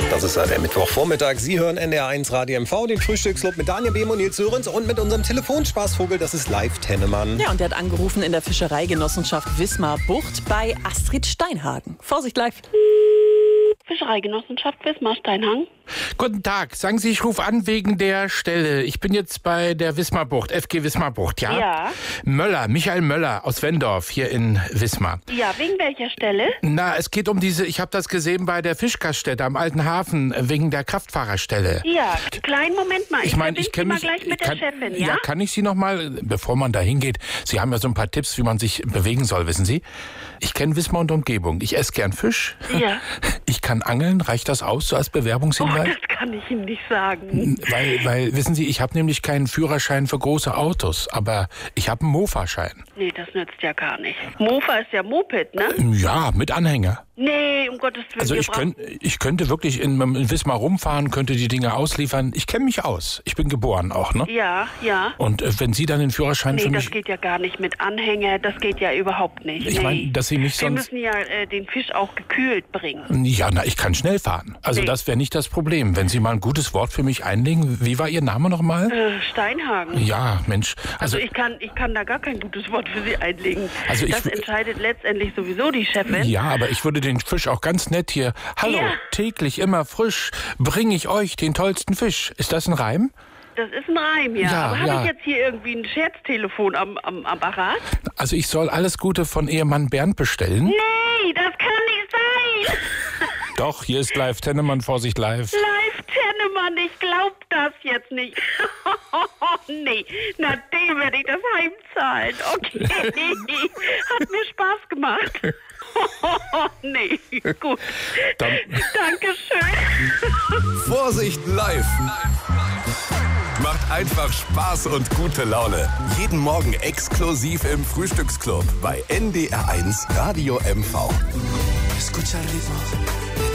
Das ist der Mittwochvormittag. Sie hören NDR1 Radio MV, den Frühstücksclub mit Daniel Behm und Nils Sörensen und mit unserem Telefonspaßvogel, das ist Live Tennemann. Ja, und der hat angerufen in der Fischereigenossenschaft Wismar-Bucht bei Astrid Steinhagen. Vorsicht, live. Fischereigenossenschaft Wismar-Steinhagen. Guten Tag. Sagen Sie, ich rufe an wegen der Stelle. Ich bin jetzt bei der Wismar-Bucht, FG Wismar-Bucht, ja? Ja. Michael Möller aus Wendorf hier in Wismar. Ja, wegen welcher Stelle? Na, es geht um ich habe das gesehen bei der Fischgaststätte am Alten Hafen, wegen der Kraftfahrerstelle. Ja, kleinen Moment mal. Ich kenne mal gleich mit der Chefin, ja? Ja, kann ich Sie noch mal, bevor man da hingeht, Sie haben ja so ein paar Tipps, wie man sich bewegen soll, wissen Sie? Ich kenne Wismar und Umgebung. Ich esse gern Fisch. Ja. Ich kann angeln. Reicht das aus, so als Bewerbungshinweis? Das kann ich Ihnen nicht sagen. Weil, wissen Sie, ich habe nämlich keinen Führerschein für große Autos, aber ich habe einen Mofa-Schein. Nee, das nützt ja gar nicht. Mofa ist ja Moped, ne? Ja, mit Anhänger. Nee, um Gottes Willen. Also ich könnte wirklich in Wismar rumfahren, könnte die Dinge ausliefern. Ich kenne mich aus. Ich bin geboren auch, ne? Ja, ja. Und wenn Sie dann den Führerschein für Nee, mich... das geht ja gar nicht mit Anhänger. Das geht ja überhaupt nicht. Ich meine, dass Sie mich Wir sonst... müssen ja den Fisch auch gekühlt bringen. Ja, na, ich kann schnell fahren. Also Nee. das wäre nicht das Problem. Wenn Sie mal ein gutes Wort für mich einlegen. Wie war Ihr Name nochmal? Steinhagen. Ja, Mensch. Also ich kann da gar kein gutes Wort für Sie einlegen. Also das entscheidet letztendlich sowieso die Chefin. Ja, aber ich würde den Fisch auch ganz nett hier. Hallo, Ja. täglich immer frisch bringe ich euch den tollsten Fisch. Ist das ein Reim? Das ist ein Reim, ja. Ja, Aber ja. habe ich jetzt hier irgendwie ein Scherztelefon am Apparat? Also ich soll alles Gute von Ehemann Bernd bestellen? Nee, das kann nicht sein. Doch, hier ist Live Tennemann, Vorsicht live. Live Tennemann, ich glaub das jetzt nicht. Nee, na dem werde ich das heimzahlen. Okay, hat mir Spaß gemacht. Nee, gut. Dankeschön. Vorsicht live! Macht einfach Spaß und gute Laune. Jeden Morgen exklusiv im Frühstücksclub bei NDR1 Radio MV. Escucha el ritmo